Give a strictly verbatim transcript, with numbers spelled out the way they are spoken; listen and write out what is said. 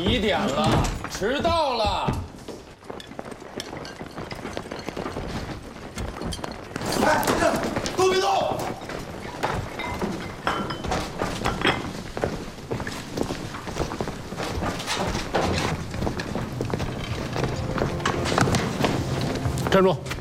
几点了？迟到了！ 哎，都别动！ 站住！